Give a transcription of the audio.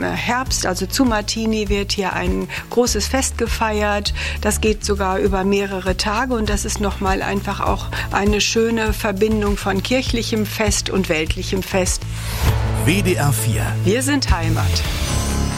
Herbst, also zu Martini, wird hier ein großes Fest gefeiert. Das geht sogar über mehrere Tage und das ist nochmal einfach auch eine schöne Verbindung von kirchlichem Fest und weltlichem Fest. WDR 4. Wir sind Heimat.